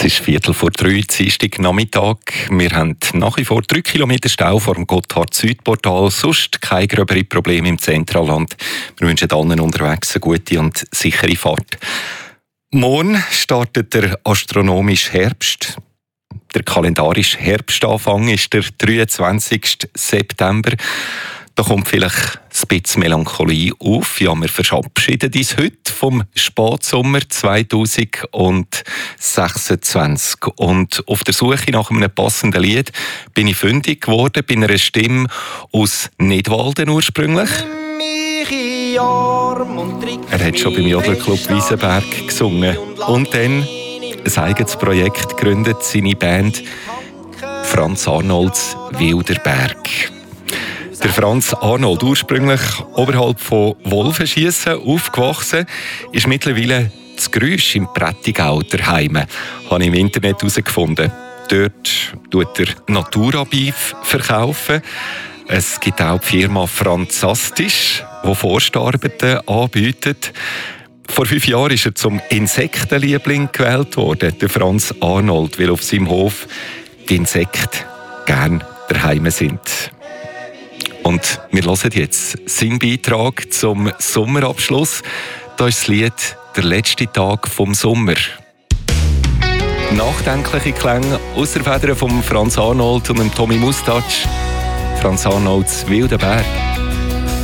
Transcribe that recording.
ist 2:45, Dienstag Nachmittag. Wir haben nach wie vor 3 Kilometer Stau vor dem Gotthard-Süd-Portal. Sonst keine gröberen Probleme im Zentralland. Wir wünschen allen unterwegs eine gute und sichere Fahrt. Morgen startet der astronomische Herbst. Der kalendarische Herbstanfang ist der 23. September. Da kommt vielleicht ein bisschen Melancholie auf. Ja, wir verabschieden uns heute vom Spätsommer 2026. Und auf der Suche nach einem passenden Lied bin ich fündig geworden bei einer Stimme aus Nidwalden ursprünglich. Er hat schon beim Jodlerclub Wiesenberg gesungen. Und dann ein eigenes Projekt gegründet, seine Band Franz Arnolds Wilderberg. Der Franz Arnold, ursprünglich oberhalb von Wolfenschiessen aufgewachsen, ist mittlerweile das Geräusch im Prättigau daheim, habe ich im Internet herausgefunden. Dort tut er Naturabeef verkaufen. Es gibt auch die Firma Franzastisch, die Forstarbeiten anbietet. Vor 5 Jahren ist er zum Insektenliebling gewählt worden, der Franz Arnold, weil auf seinem Hof die Insekten gerne daheim sind. Und wir hören jetzt seinen Beitrag zum Sommerabschluss. Da ist das Lied «Der letzte Tag vom Sommer». Nachdenkliche Klänge aus der Feder von Franz Arnold und Tommy Mustache. Franz Arnolds Wilderberg.